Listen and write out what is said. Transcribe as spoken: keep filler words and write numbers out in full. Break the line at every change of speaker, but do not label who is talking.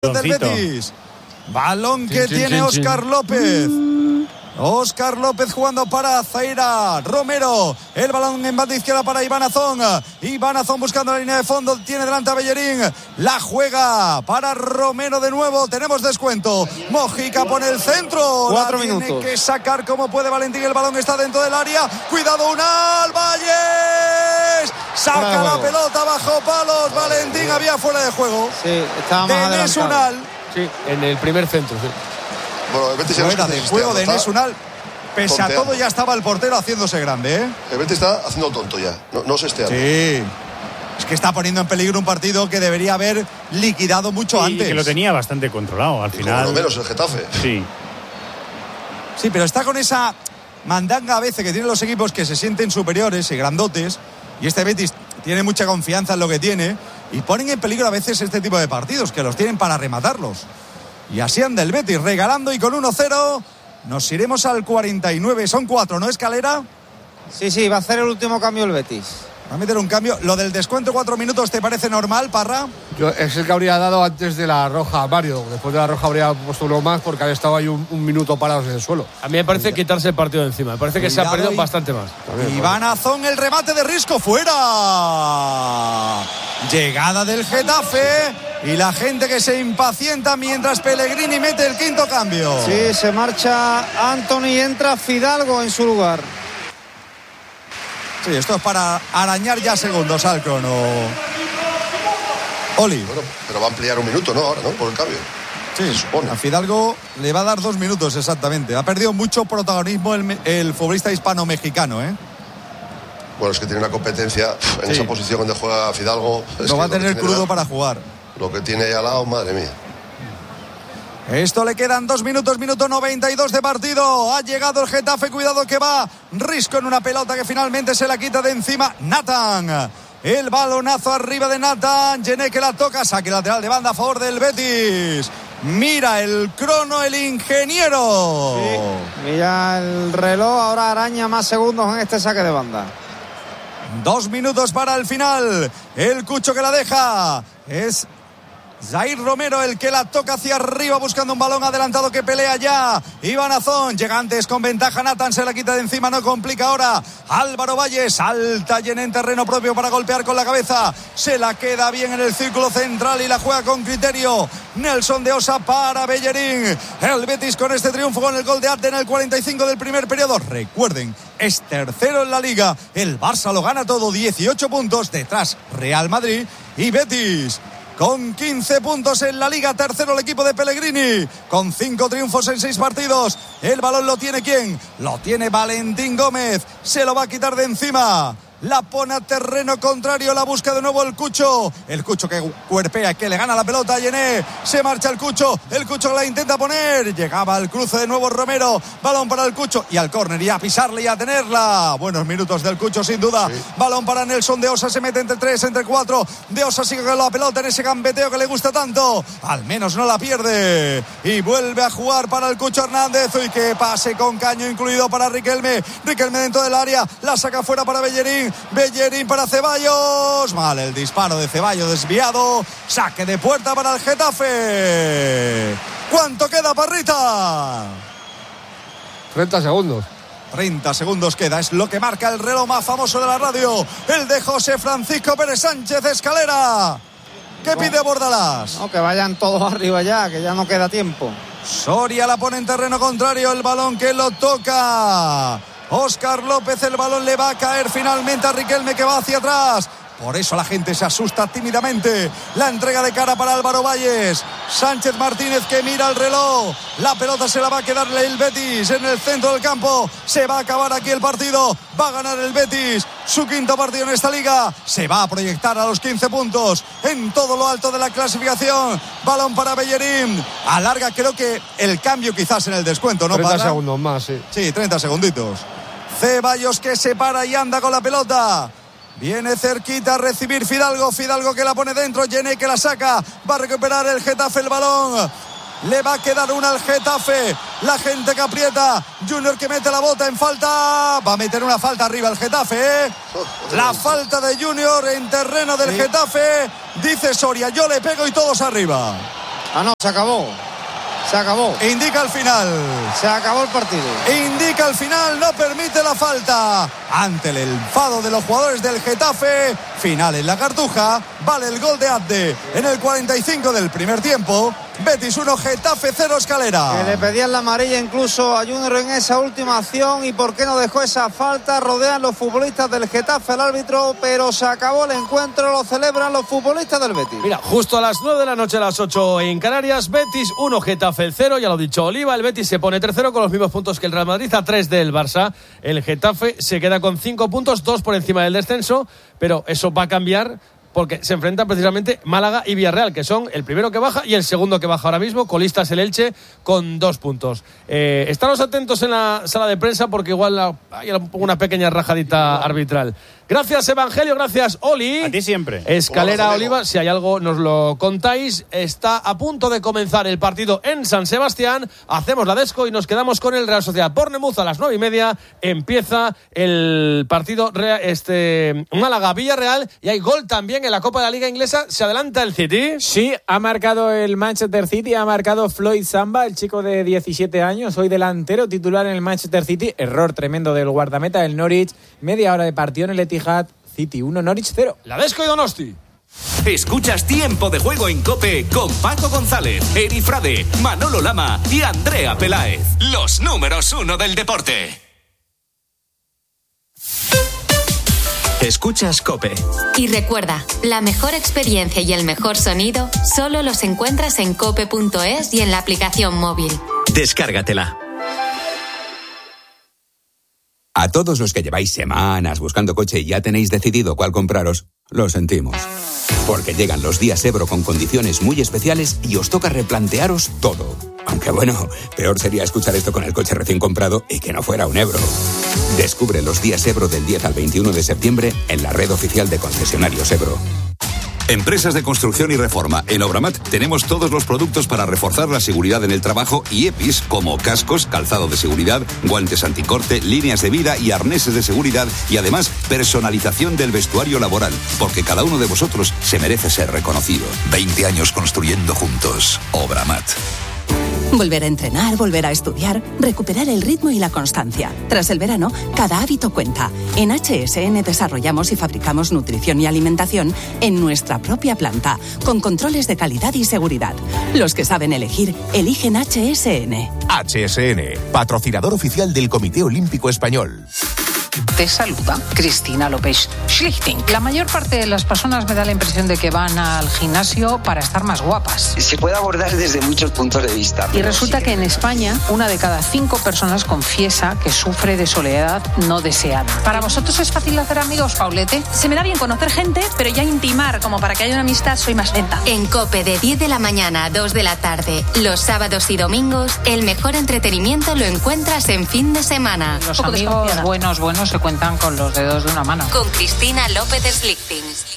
del Betis. Balón que chin, tiene chin, Óscar chin. López. Óscar López jugando para Zaira Romero. El balón en banda izquierda para Iván Azón. Iván Azón buscando la línea de fondo. Tiene delante a Bellerín. La juega para Romero de nuevo. Tenemos descuento. Mojica pone el centro.
Cuatro
la
minutos.
Tiene que sacar como puede Valentín. El balón está dentro del área. Cuidado, Unal Valles. Saca la pelota bajo palos. Valentín había fuera de juego.
Sí, estaba más
Denis Unal.
Sí, en el primer centro, sí.
Bueno, el Betis
fuera de juego de Denis Unal. Pese tonteando. A todo ya estaba el portero haciéndose grande, ¿eh?
El Betis está haciendo tonto ya. No, no se esté.
Sí. Es que está poniendo en peligro un partido que debería haber liquidado mucho
sí,
antes.
Y que lo tenía bastante controlado al
y
final.
Por lo menos el Getafe.
Sí.
Sí, pero está con esa mandanga a veces que tienen los equipos que se sienten superiores y grandotes. Y este Betis tiene mucha confianza en lo que tiene. Y ponen en peligro a veces este tipo de partidos, que los tienen para rematarlos. Y así anda el Betis, regalando y con uno cero. Nos iremos al cuarenta y nueve. Son cuatro, ¿no, Escalera?
Sí, sí, va a hacer el último cambio el Betis.
Va a meter un cambio. ¿Lo del descuento cuatro minutos te parece normal, Parra?
Yo, es el que habría dado antes de la roja a Mario. Después de la roja habría puesto uno más porque había estado ahí un, un minuto parados en el suelo.
A mí me parece Cuidado. quitarse el partido de encima. Me parece que Cuidado se ha perdido y... bastante más.
También, Iván Azón, el remate de Risco, fuera. Llegada del Getafe y la gente que se impacienta mientras Pellegrini mete el quinto cambio.
Sí, se marcha Anthony y entra Fidalgo en su lugar.
Sí, esto es para arañar ya segundos al crono. Oli.
Bueno, pero va a ampliar un minuto, ¿no? Ahora, ¿no? Por el cambio.
Sí, se supone. A Fidalgo le va a dar dos minutos exactamente. Ha perdido mucho protagonismo el, el futbolista hispano-mexicano, ¿eh?
Bueno, es que tiene una competencia en sí. esa posición donde juega Fidalgo. Es
lo va a tener
lo
crudo
da,
para jugar.
Lo que tiene ahí al lado, madre mía.
Esto le quedan dos minutos, minuto noventa y dos de partido. Ha llegado el Getafe, cuidado que va Risco en una pelota que finalmente se la quita de encima Nathan. El balonazo arriba de Nathan. Gené que la toca, saque lateral de banda a favor del Betis. Mira el crono, el ingeniero.
Sí, mira el reloj, ahora araña más segundos en este saque de banda.
Dos minutos para el final. El Cucho que la deja es Zair Romero el que la toca hacia arriba buscando un balón adelantado que pelea ya. Iván Azón llega antes con ventaja. Nathan se la quita de encima, no complica ahora. Álvaro Valles salta y en terreno propio para golpear con la cabeza. Se la queda bien en el círculo central y la juega con criterio. Nelson de Osa para Bellerín. El Betis con este triunfo con el gol de Arte en el cuarenta y cinco del primer periodo. Recuerden, es tercero en la Liga. El Barça lo gana todo, dieciocho puntos. Detrás Real Madrid y Betis con quince puntos en la Liga, tercero el equipo de Pellegrini, con cinco triunfos en seis partidos. El balón lo tiene ¿quién? Lo tiene Valentín Gómez, se lo va a quitar de encima. La pone a terreno contrario, la busca de nuevo el Cucho. El Cucho que cuerpea, que le gana la pelota a Gené. Se marcha el Cucho, el Cucho la intenta poner. Llegaba al cruce de nuevo Romero. Balón para el Cucho y al córner y a pisarle y a tenerla. Buenos minutos del Cucho sin duda. Sí. Balón para Nelson de Osa, se mete entre tres, entre cuatro. De Osa sigue con la pelota en ese gambeteo que le gusta tanto. Al menos no la pierde. Y vuelve a jugar para el Cucho Hernández. Y que pase con caño incluido para Riquelme. Riquelme dentro del área. La saca fuera para Bellerín. Bellerín para Ceballos. Mal el disparo de Ceballos desviado. Saque de puerta para el Getafe. ¿Cuánto queda, Parrita?
treinta segundos.
treinta segundos queda, es lo que marca el reloj más famoso de la radio. El de José Francisco Pérez Sánchez Escalera. ¿Qué no, pide Bordalás?
No, que vayan todos arriba ya, que ya no queda tiempo.
Soria la pone en terreno contrario. El balón que lo toca Óscar López, el balón le va a caer finalmente a Riquelme que va hacia atrás. Por eso la gente se asusta tímidamente. La entrega de cara para Álvaro Valles. Sánchez Martínez que mira el reloj. La pelota se la va a quedarle el Betis en el centro del campo. Se va a acabar aquí el partido. Va a ganar el Betis su quinto partido en esta liga. Se va a proyectar a los quince puntos en todo lo alto de la clasificación. Balón para Bellerín. Alarga creo que el cambio quizás en el descuento, ¿no?
treinta
para...
segundos más, sí.
Sí, treinta segunditos. Ceballos que se para y anda con la pelota. Viene cerquita a recibir Fidalgo. Fidalgo que la pone dentro. Gené que la saca. Va a recuperar el Getafe el balón. Le va a quedar una al Getafe. La gente que aprieta. Junior que mete la bota en falta. Va a meter una falta arriba el Getafe, ¿eh? La falta de Junior en terreno del sí. Getafe. Dice Soria, yo le pego y todos arriba.
Ah, no, se acabó. Se acabó.
Indica el final.
Se acabó el partido.
Indica el final, no permite la falta. Ante el enfado de los jugadores del Getafe, final en la Cartuja, vale el gol de Abde en el cuarenta y cinco del primer tiempo. Betis uno, Getafe cero, Escalera.
Que le pedían la amarilla incluso a Junior en esa última acción. ¿Y por qué no dejó esa falta? Rodean los futbolistas del Getafe al árbitro, pero se acabó el encuentro, lo celebran los futbolistas del Betis.
Mira, justo a las nueve de la noche, a las ocho en Canarias, Betis uno, Getafe cero, ya lo ha dicho Oliva. El Betis se pone tercero con los mismos puntos que el Real Madrid, a tres del Barça. El Getafe se queda con cinco puntos, dos por encima del descenso, pero eso va a cambiar porque se enfrentan precisamente Málaga y Villarreal, que son el primero que baja y el segundo que baja ahora mismo. Colistas el Elche con dos puntos. Eh, estaros atentos en la sala de prensa porque igual hay una pequeña rajadita arbitral. Gracias, Evangelio, gracias, Oli.
A ti siempre.
Escalera, Oliva, si hay algo nos lo contáis. Está a punto de comenzar el partido en San Sebastián. Hacemos la desco y nos quedamos con el Real Sociedad Bournemouth a las nueve y media. Empieza el partido este Málaga-Villarreal y hay gol también en la Copa de la Liga Inglesa. ¿Se adelanta el City?
Sí, ha marcado el Manchester City, ha marcado Floyd Samba, el chico de diecisiete años, hoy delantero titular en el Manchester City. Error tremendo del guardameta del Norwich. Media hora de partido en el Etihad. City uno, Norwich cero.
La desco y Donosti.
Escuchas Tiempo de Juego en COPE con Paco González, Eri Frade, Manolo Lama y Andrea Peláez. Los números uno del deporte. Escuchas COPE.
Y recuerda, la mejor experiencia y el mejor sonido solo los encuentras en cope punto es y en la aplicación móvil.
Descárgatela.
A todos los que lleváis semanas buscando coche y ya tenéis decidido cuál compraros, lo sentimos. Porque llegan los días Ebro con condiciones muy especiales y os toca replantearos todo. Aunque bueno, peor sería escuchar esto con el coche recién comprado y que no fuera un Ebro. Descubre los días Ebro del diez al veintiuno de septiembre en la red oficial de concesionarios Ebro.
Empresas de construcción y reforma. En Obramat tenemos todos los productos para reforzar la seguridad en el trabajo y E P Is como cascos, calzado de seguridad, guantes anticorte, líneas de vida y arneses de seguridad y además personalización del vestuario laboral, porque cada uno de vosotros se merece ser reconocido. veinte años construyendo juntos. Obramat.
Volver a entrenar, volver a estudiar, recuperar el ritmo y la constancia. Tras el verano, cada hábito cuenta. En H S N desarrollamos y fabricamos nutrición y alimentación en nuestra propia planta, con controles de calidad y seguridad. Los que saben elegir, eligen H S N.
H S N, patrocinador oficial del Comité Olímpico Español.
Te saluda Cristina López Schlichting. La mayor parte de las personas me da la impresión de que van al gimnasio para estar más guapas.
Se puede abordar desde muchos puntos de vista.
Y resulta sí que en España, una de cada cinco personas confiesa que sufre de soledad no deseada. ¿Para vosotros es fácil hacer amigos, Paulete?
Se me da bien conocer gente, pero ya intimar, como para que haya una amistad, soy más lenta.
En COPE de diez de la mañana a dos de la tarde, los sábados y domingos, el mejor entretenimiento lo encuentras en fin de semana.
Los amigos buenos, buenos se cuentan con los dedos de una mano.
Con Cristina López Schlichting.